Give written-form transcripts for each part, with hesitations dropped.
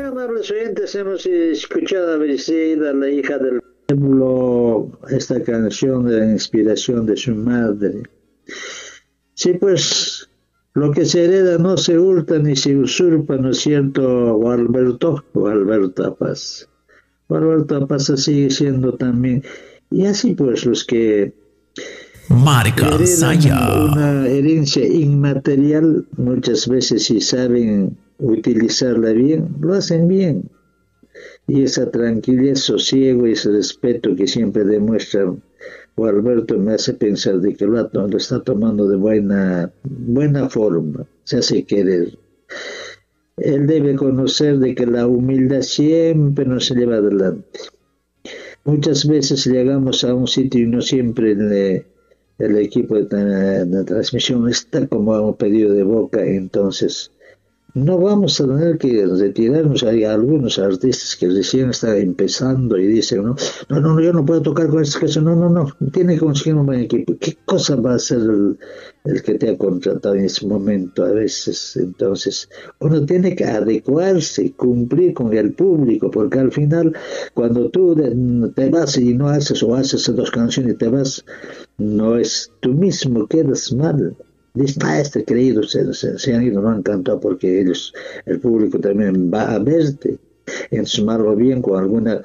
amables oyentes, hemos escuchado a Briseida, la hija del pueblo, esta canción de la inspiración de su madre. Sí, pues, lo que se hereda no se hurta ni se usurpa, ¿no es cierto, Gualberto? Gualberto Paz. Gualberto Paz sigue siendo también. Y así pues, los que Marca heredan Saya. una herencia inmaterial, muchas veces si saben utilizarla bien, lo hacen bien. Y esa tranquilidad, sosiego y ese respeto que siempre demuestra Gualberto me hace pensar de que lo está tomando de buena forma, se hace querer. Él debe conocer de que la humildad siempre nos lleva adelante. Muchas veces llegamos a un sitio y no siempre el equipo de transmisión está como a un pedido de boca, entonces no vamos a tener que retirarnos. Hay algunos artistas que recién están empezando y dicen, no, yo no puedo tocar con esta canción, no, tiene que conseguir un buen equipo. ¿Qué cosa va a hacer el que te ha contratado en ese momento a veces? Entonces, uno tiene que adecuarse, cumplir con el público, porque al final, cuando tú te vas y no haces o haces dos canciones y te vas, no es tú mismo, quedas mal. Dicen, este creído se han ido, no han cantado porque ellos, el público también va a verte. En sumarlo bien con alguna...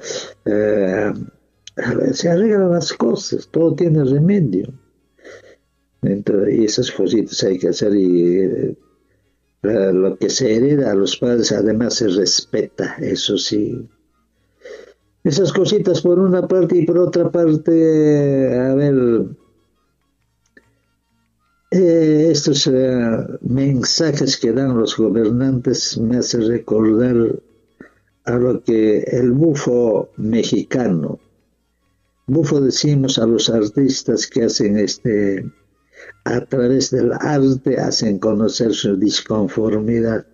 se arreglan las cosas, todo tiene remedio. Entonces, y esas cositas hay que hacer y lo que se hereda a los padres además se respeta, eso sí. Esas cositas por una parte y por otra parte, a ver... estos mensajes que dan los gobernantes me hacen recordar a lo que el bufo mexicano. Bufo decimos a los artistas que hacen a través del arte hacen conocer su disconformidad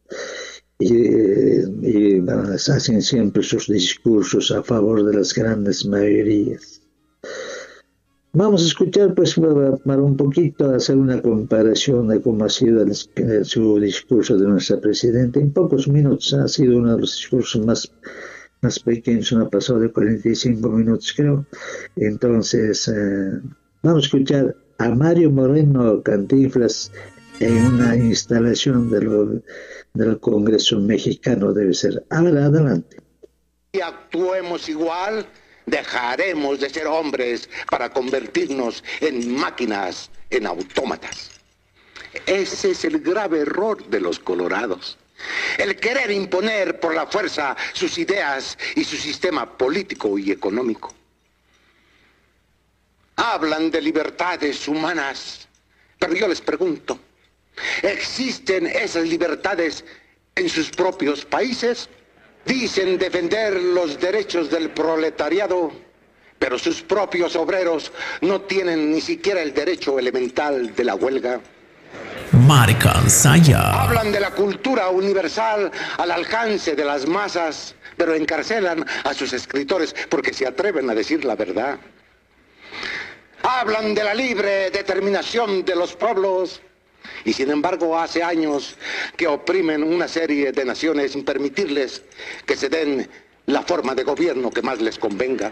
y hacen siempre sus discursos a favor de las grandes mayorías. Vamos a escuchar, pues, para un poquito hacer una comparación de cómo ha sido su discurso de nuestra presidenta. En pocos minutos ha sido uno de los discursos más pequeños, no ha pasado de 45 minutos, creo. Entonces, vamos a escuchar a Mario Moreno Cantinflas en una instalación del Congreso mexicano, debe ser. Ahora, adelante. Y actuemos igual. Dejaremos de ser hombres para convertirnos en máquinas, en autómatas. Ese es el grave error de los colorados. El querer imponer por la fuerza sus ideas y su sistema político y económico. Hablan de libertades humanas, pero yo les pregunto, ¿existen esas libertades en sus propios países? Dicen defender los derechos del proletariado, pero sus propios obreros no tienen ni siquiera el derecho elemental de la huelga. Marca Saya. Hablan de la cultura universal al alcance de las masas, pero encarcelan a sus escritores porque se atreven a decir la verdad. Hablan de la libre determinación de los pueblos, y sin embargo hace años que oprimen una serie de naciones sin permitirles que se den la forma de gobierno que más les convenga.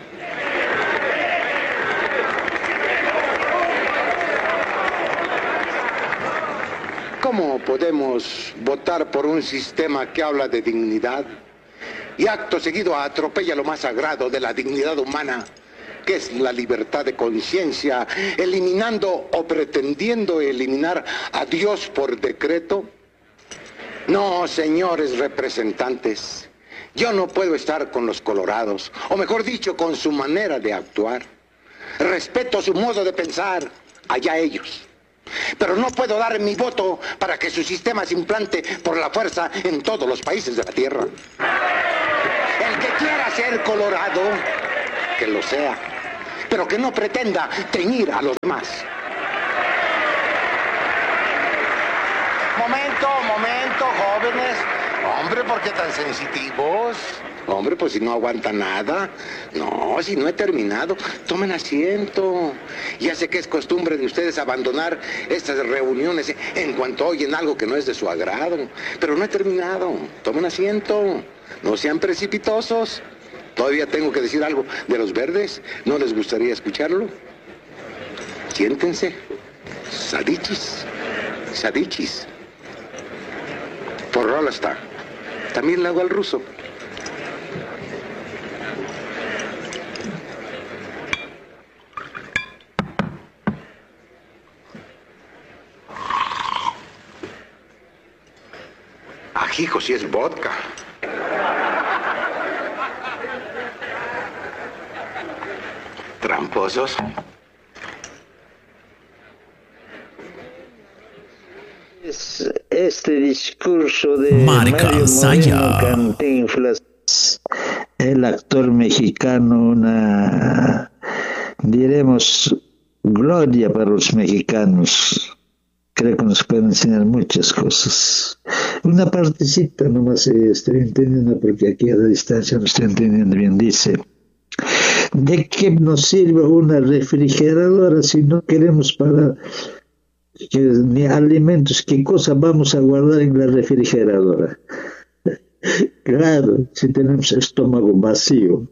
¿Cómo podemos votar por un sistema que habla de dignidad y acto seguido atropella lo más sagrado de la dignidad humana, que es la libertad de conciencia, eliminando o pretendiendo eliminar a Dios por decreto? No, señores representantes, yo no puedo estar con los colorados, o mejor dicho, con su manera de actuar. Respeto su modo de pensar, allá ellos. Pero no puedo dar mi voto para que su sistema se implante por la fuerza en todos los países de la tierra. El que quiera ser colorado, que lo sea, pero que no pretenda teñir a los demás. Momento, jóvenes. Hombre, ¿por qué tan sensitivos? Hombre, pues si no aguanta nada. No, si no he terminado. Tomen asiento. Ya sé que es costumbre de ustedes abandonar estas reuniones en cuanto oyen algo que no es de su agrado. Pero no he terminado. Tomen asiento. No sean precipitosos. Todavía tengo que decir algo de los verdes. ¿No les gustaría escucharlo? Siéntense. Sadichis. Sadichis. Por rola está. También le hago al ruso. Ajijo, si es vodka. Tramposos. Este discurso de Marca Mario Saya. Moreno Cantinflas, el actor mexicano, una, diremos, gloria para los mexicanos. Creo que nos pueden enseñar muchas cosas. Una partecita nomás estoy entendiendo, porque aquí a la distancia no estoy entendiendo bien. Dice: ¿de qué nos sirve una refrigeradora si no queremos para ni alimentos? ¿Qué cosa vamos a guardar en la refrigeradora? Claro, si tenemos el estómago vacío.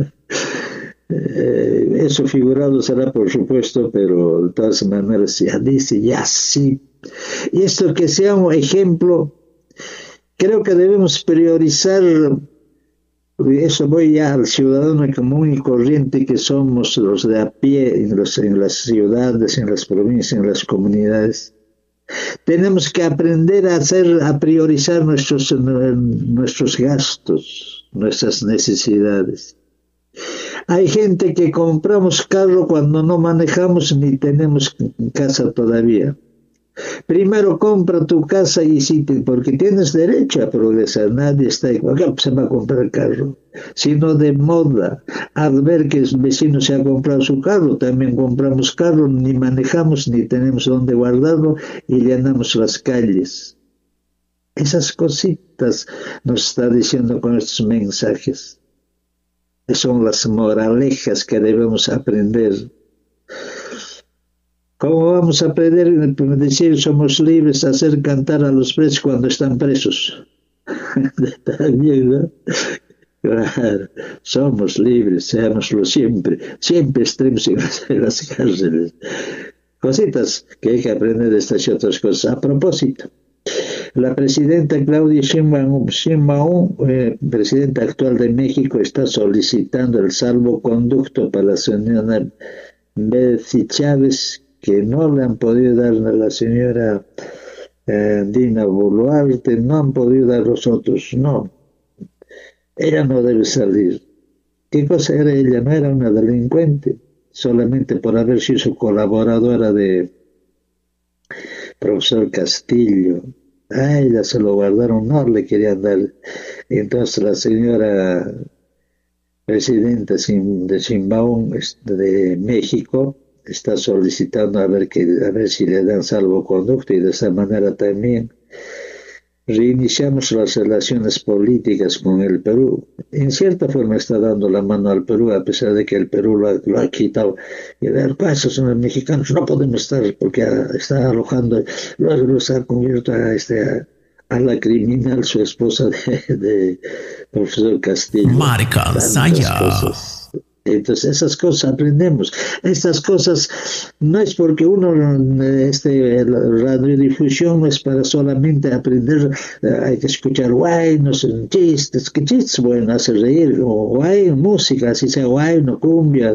Eso figurado será, por supuesto, pero de todas maneras ya dice, ya sí. Y esto que sea un ejemplo, creo que debemos priorizar. Eso voy ya al ciudadano común y corriente que somos los de a pie en las ciudades, en las provincias, en las comunidades. Tenemos que aprender a priorizar nuestros gastos, nuestras necesidades. Hay gente que compramos carro cuando no manejamos ni tenemos casa todavía. Primero compra tu casa y porque tienes derecho a progresar. Nadie está igual, se va a comprar carro. Sino de moda. Al ver que el vecino se ha comprado su carro, también compramos carro, ni manejamos, ni tenemos dónde guardarlo y llenamos las calles. Esas cositas nos está diciendo con estos mensajes. Son las moralejas que debemos aprender. ¿Cómo vamos a aprender? Decir somos libres, hacer cantar a los presos cuando están presos. También, ¿no? Claro, somos libres, seámoslo siempre. Siempre estemos en las cárceles. Cositas que hay que aprender de estas y otras cosas. A propósito, la presidenta Claudia Sheinbaum, presidenta actual de México, está solicitando el salvoconducto para la señora Betsy Chávez, que no le han podido dar a la señora Dina Boluarte, no han podido dar los otros, no. Ella no debe salir. ¿Qué cosa era ella? No era una delincuente, solamente por haber sido su colaboradora de profesor Castillo. A ella se lo guardaron, no le querían dar. Entonces la señora presidenta de Sheinbaum de México está solicitando a ver si le dan salvoconducto, y de esa manera también reiniciamos las relaciones políticas con el Perú. En cierta forma está dando la mano al Perú, a pesar de que el Perú lo ha quitado. Y ver, esos son los mexicanos, no podemos estar, porque está alojando, luego los ha cubierto a la criminal, su esposa de profesor Castillo. Marca Saya. Entonces esas cosas aprendemos. Estas cosas no es porque uno, la radiodifusión no es para solamente aprender, hay que escuchar guay, no sé, chistes, que chistes, bueno, hace reír, o guay, música, así sea guay, no cumbia,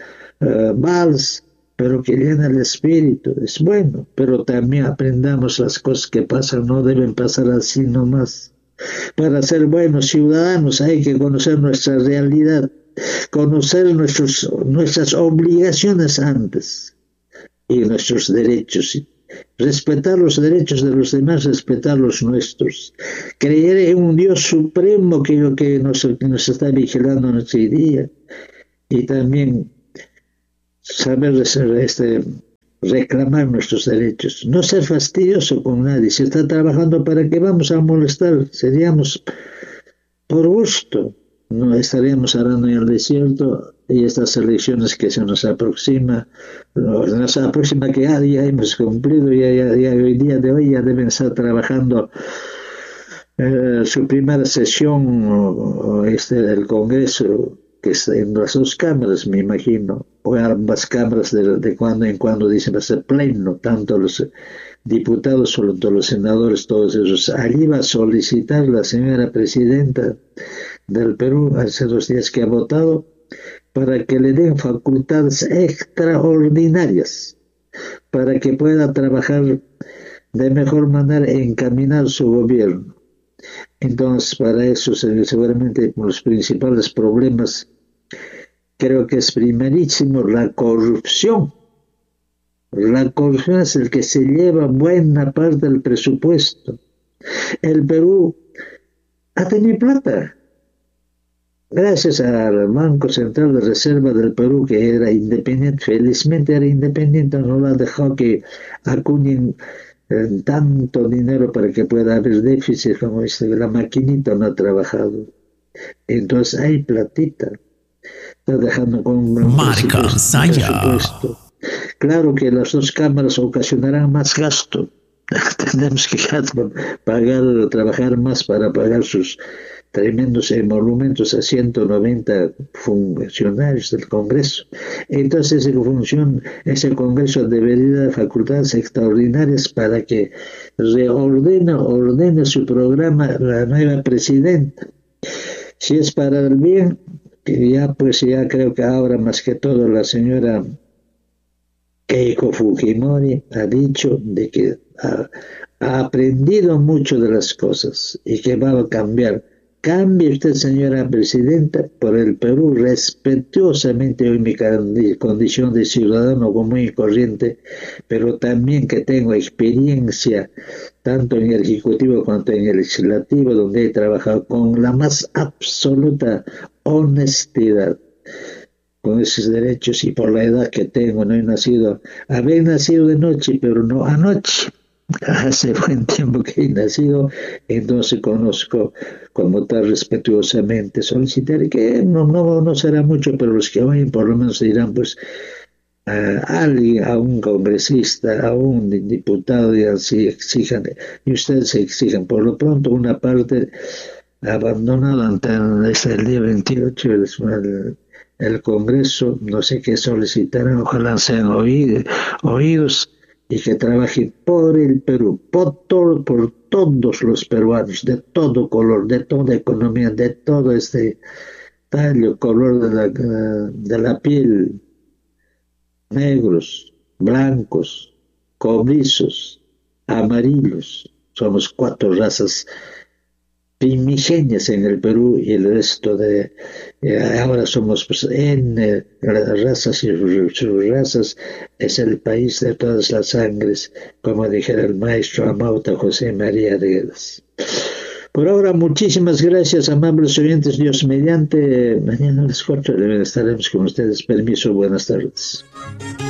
vals, pero que llena el espíritu, es bueno, pero también aprendamos las cosas que pasan, no deben pasar así nomás. Para ser buenos ciudadanos hay que conocer nuestra realidad, conocer nuestras obligaciones antes y nuestros derechos, respetar los derechos de los demás, respetar los nuestros, creer en un Dios supremo que nos está vigilando en este día, y también saber reclamar nuestros derechos, no ser fastidioso con nadie. Si está trabajando, ¿para qué vamos a molestar? Seríamos por gusto. no estaríamos hablando en el desierto y estas elecciones que se nos aproxima, que ya hemos cumplido, ya hoy día de hoy ya deben estar trabajando su primera sesión del Congreso, que está en las dos cámaras, me imagino, o en ambas cámaras de cuando en cuando dicen va a ser pleno, tanto los diputados como los senadores, todos esos. Allí va a solicitar la señora presidenta del Perú, hace 2 días que ha votado, para que le den facultades extraordinarias, para que pueda trabajar de mejor manera e encaminar su gobierno. Entonces, para eso, seguramente los principales problemas, creo que es primerísimo la corrupción. La corrupción es el que se lleva buena parte del presupuesto. El Perú ha tenido plata, gracias al Banco Central de Reserva del Perú, que era independiente, felizmente era independiente, no lo ha dejado que acuñen tanto dinero para que pueda haber déficit, como dice, la maquinita no ha trabajado. Entonces hay platita, está dejando con un presupuesto. Claro que las dos cámaras ocasionarán más gasto. Tenemos que trabajar más para pagar sus tremendos emolumentos a 190 funcionarios del Congreso. Entonces, ese Congreso debería dar facultades extraordinarias para que ordene su programa la nueva presidenta. Si es para el bien, ya creo que ahora más que todo la señora Keiko Fujimori ha dicho de que ha aprendido mucho de las cosas y que va a cambiar. Cambie usted, señora presidenta, por el Perú respetuosamente, hoy mi condición de ciudadano común y corriente, pero también que tengo experiencia tanto en el Ejecutivo cuanto en el Legislativo, donde he trabajado con la más absoluta honestidad, con esos derechos, y por la edad que tengo, no había nacido de noche, pero no anoche. Hace buen tiempo que he nacido, entonces conozco como tal respetuosamente solicitar, que no será mucho, pero los que oyen por lo menos dirán, pues, a alguien, a un congresista, a un diputado, y así exijan, y ustedes se exijan. Por lo pronto, una parte abandonada desde el día 28 el Congreso, no sé qué solicitarán, ojalá sean oídos, y que trabaje por el Perú, por todos los peruanos, de todo color, de toda economía, de todo tallo, color de la piel, negros, blancos, cobrizos, amarillos. Somos 4 razas primigenias en el Perú, y el resto ahora somos pues, razas, y sus razas es el país de todas las sangres, como dijera el maestro Amauta José María Arguedas. Por ahora, muchísimas gracias, amables oyentes. Dios mediante, mañana a las 4 estaremos con ustedes. Permiso, buenas tardes.